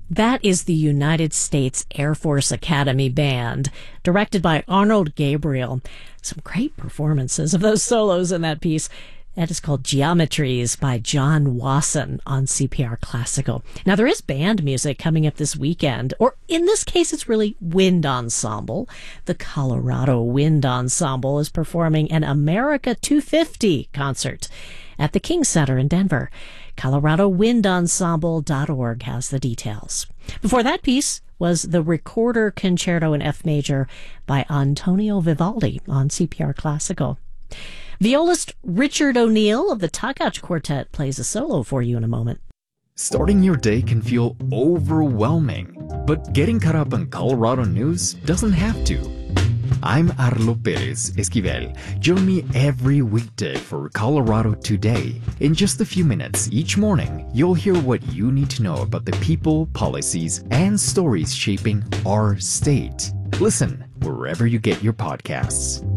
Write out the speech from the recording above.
That is the United States Air Force Academy Band, directed by Arnold Gabriel. Some great performances of those solos in that piece. That is called Geometries by John Wasson on CPR Classical. Now, there is band music coming up this weekend, or in this case, it's really wind ensemble. The Colorado Wind Ensemble is performing an America 250 concert at the King Center in Denver. ColoradoWindEnsemble.org has the details. Before that piece was the Recorder Concerto in F major by Antonio Vivaldi on CPR Classical. Violist Richard O'Neill of the Tagach Quartet plays a solo for you in a moment. Starting your day can feel overwhelming, but getting caught up on Colorado news doesn't have to. I'm Arlo Perez Esquivel. Join me every weekday for Colorado Today. In just a few minutes each morning, you'll hear what you need to know about the people, policies, and stories shaping our state. Listen wherever you get your podcasts.